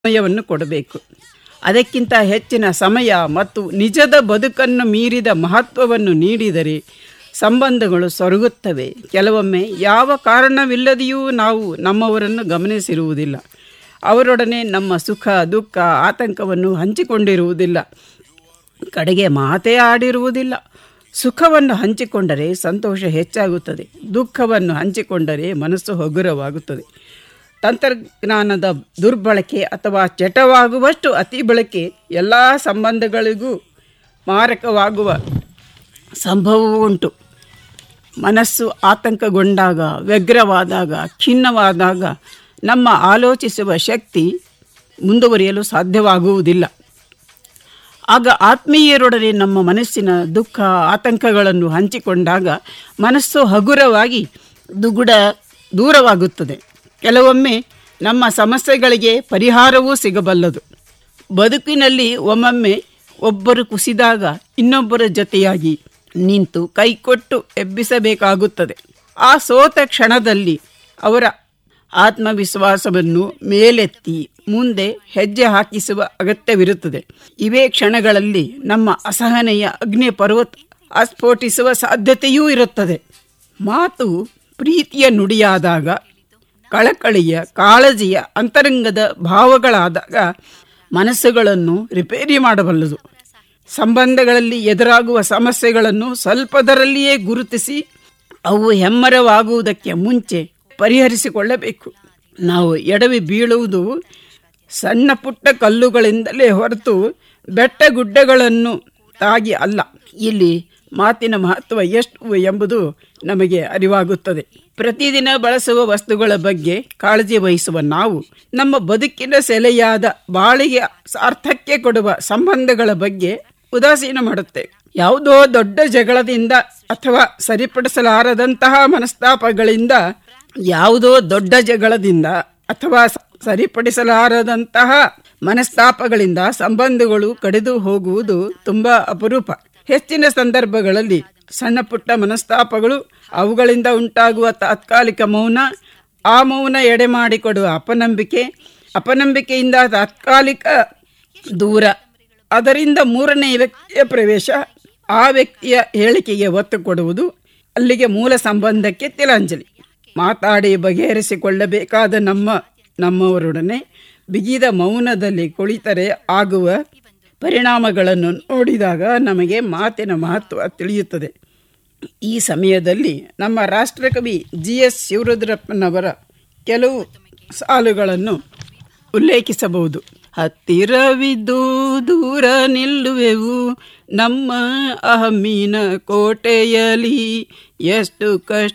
ಸಮಯವನ್ನು ಕೊಡಬೇಕು. ಅದಕ್ಕಿಂತ ಹೆಚ್ಚಿನ ಸಮಯ ಮತ್ತು ನಿಜದ ಬದುಕನ್ನು ಮೀರಿದ ಮಹತ್ವವನ್ನು ನೀಡಿದರೆ ಸಂಬಂಧಗಳು ಸೊರಗುತ್ತವೆ. ಕೆಲವೊಮ್ಮೆ ಯಾವ ಕಾರಣವಿಲ್ಲದೆಯೂ ನಾವು ನಮ್ಮವರನ್ನು ಗಮನಿಸಿರುವುದಿಲ್ಲ. ಅವರೊಡನೆ ನಮ್ಮ ಸುಖ ದುಃಖ ಆತಂಕವನ್ನು ಹಂಚಿಕೊಂಡಿರುವುದಿಲ್ಲ. ಕಡೆಗೆ ಮಾತೇ ಆಡಿರುವುದಿಲ್ಲ. ಸುಖವನ್ನು ಹಂಚಿಕೊಂಡರೆ ಸಂತೋಷ ಹೆಚ್ಚಾಗುತ್ತದೆ. ದುಃಖವನ್ನು ಹಂಚಿಕೊಂಡರೆ ಮನಸ್ಸು ಹಗುರವಾಗುತ್ತದೆ. ತಂತ್ರಜ್ಞಾನದ ದುರ್ಬಳಕೆ ಅಥವಾ ಚಟವಾಗುವಷ್ಟು ಅತಿ ಬಳಕೆ ಎಲ್ಲ ಸಂಬಂಧಗಳಿಗೂ ಮಾರಕವಾಗುವ ಸಂಭವವೂ ಉಂಟು. ಮನಸ್ಸು ಆತಂಕಗೊಂಡಾಗ, ವ್ಯಗ್ರವಾದಾಗ, ಖಿನ್ನವಾದಾಗ ನಮ್ಮ ಆಲೋಚಿಸುವ ಶಕ್ತಿ ಮುಂದುವರಿಯಲು ಸಾಧ್ಯವಾಗುವುದಿಲ್ಲ. ಆಗ ಆತ್ಮೀಯರೊಡನೆ ನಮ್ಮ ಮನಸ್ಸಿನ ದುಃಖ ಆತಂಕಗಳನ್ನು ಹಂಚಿಕೊಂಡಾಗ ಮನಸ್ಸು ಹಗುರವಾಗಿ ದೂರವಾಗುತ್ತದೆ. ಕೆಲವೊಮ್ಮೆ ನಮ್ಮ ಸಮಸ್ಯೆಗಳಿಗೆ ಪರಿಹಾರವೂ ಸಿಗಬಲ್ಲದು. ಬದುಕಿನಲ್ಲಿ ಒಮ್ಮೊಮ್ಮೆ ಒಬ್ಬರು ಕುಸಿದಾಗ ಇನ್ನೊಬ್ಬರ ಜೊತೆಯಾಗಿ ನಿಂತು ಕೈಕೊಟ್ಟು ಎಬ್ಬಿಸಬೇಕಾಗುತ್ತದೆ. ಆ ಸೋತ ಕ್ಷಣದಲ್ಲಿ ಅವರ ಆತ್ಮವಿಶ್ವಾಸವನ್ನು ಮೇಲೆತ್ತಿ ಮುಂದೆ ಹೆಜ್ಜೆ ಹಾಕಿಸುವ ಅಗತ್ಯವಿರುತ್ತದೆ. ಇವೇ ಕ್ಷಣಗಳಲ್ಲಿ ನಮ್ಮ ಅಸಹನೆಯ ಅಗ್ನಿ ಪರ್ವತ ಆಸ್ಫೋಟಿಸುವ ಸಾಧ್ಯತೆಯೂ ಇರುತ್ತದೆ. ಮಾತು ಪ್ರೀತಿಯ ನುಡಿಯಾದಾಗ, ಕಳಕಳಿಯ ಕಾಳಜಿಯ ಅಂತರಂಗದ ಭಾವಗಳಾದಾಗ ಮನಸ್ಸುಗಳನ್ನು ರಿಪೇರಿ ಮಾಡಬಲ್ಲದು. ಸಂಬಂಧಗಳಲ್ಲಿ ಎದುರಾಗುವ ಸಮಸ್ಯೆಗಳನ್ನು ಸ್ವಲ್ಪದರಲ್ಲಿಯೇ ಗುರುತಿಸಿ ಅವು ಹೆಮ್ಮರವಾಗುವುದಕ್ಕೆ ಮುಂಚೆ ಪರಿಹರಿಸಿಕೊಳ್ಳಬೇಕು. ನಾವು ಎಡವಿ ಬೀಳುವುದು ಸಣ್ಣ ಪುಟ್ಟ ಕಲ್ಲುಗಳಿಂದಲೇ ಹೊರತು ಬೆಟ್ಟ ಗುಡ್ಡಗಳನ್ನು ತಾಗಿ ಅಲ್ಲ. ಇಲ್ಲಿ ಮಾತಿನ ಮಹತ್ವ ಎಷ್ಟು ಎಂಬುದು ನಮಗೆ ಅರಿವಾಗುತ್ತದೆ. ಪ್ರತಿದಿನ ಬಳಸುವ ವಸ್ತುಗಳ ಬಗ್ಗೆ ಕಾಳಜಿ ವಹಿಸುವ ನಾವು ನಮ್ಮ ಬದುಕಿನ ಸೆಲೆಯಾದ ಬಾಳಿಗೆ ಸಾರ್ಥಕ್ಯ ಕೊಡುವ ಸಂಬಂಧಗಳ ಬಗ್ಗೆ ಉದಾಸೀನ ಮಾಡುತ್ತೇವೆ. ಯಾವುದೋ ದೊಡ್ಡ ಜಗಳದಿಂದ ಅಥವಾ ಸರಿಪಡಿಸಲಾರದಂತಹ ಮನಸ್ತಾಪಗಳಿಂದ ಸಂಬಂಧಗಳು ಕಡಿದು ಹೋಗುವುದು ತುಂಬಾ ಅಪರೂಪ. ಹೆಚ್ಚಿನ ಸಂದರ್ಭಗಳಲ್ಲಿ ಸಣ್ಣ ಪುಟ್ಟ ಮನಸ್ತಾಪಗಳು, ಅವುಗಳಿಂದ ಉಂಟಾಗುವ ತಾತ್ಕಾಲಿಕ ಮೌನ, ಆ ಮೌನ ಎಡೆ ಮಾಡಿಕೊಡುವ ಅಪನಂಬಿಕೆಯಿಂದ ತಾತ್ಕಾಲಿಕ ದೂರ, ಅದರಿಂದ ಮೂರನೇ ವ್ಯಕ್ತಿಯ ಪ್ರವೇಶ, ಆ ವ್ಯಕ್ತಿಯ ಹೇಳಿಕೆಗೆ ಒತ್ತು ಕೊಡುವುದು, ಅಲ್ಲಿಗೆ ಮೂಲ ಸಂಬಂಧಕ್ಕೆ ತಿಲಾಂಜಲಿ. ಮಾತಾಡಿ ಬಗೆಹರಿಸಿಕೊಳ್ಳಬೇಕಾದ ನಮ್ಮವರೊಡನೆ ಬಿಗಿದ ಮೌನದಲ್ಲಿ ಕುಳಿತರೆ ಆಗುವ ಪರಿಣಾಮಗಳನ್ನು ನೋಡಿದಾಗ ನಮಗೆ ಮಾತಿನ ಮಹತ್ವ ತಿಳಿಯುತ್ತದೆ. ಈ ಸಮಯದಲ್ಲಿ ನಮ್ಮ ರಾಷ್ಟ್ರಕವಿ GS ಶಿವರುದ್ರಪ್ಪನವರ ಕೆಲವು ಸಾಲುಗಳನ್ನು ಉಲ್ಲೇಖಿಸಬಹುದು. ಹತ್ತಿರವಿದ್ದು ದೂರ ನಿಲ್ಲುವೆವು ನಮ್ಮ ಅಹಮ್ಮಿನ ಕೋಟೆಯಲ್ಲಿ, ಎಷ್ಟು ಕಷ್ಟ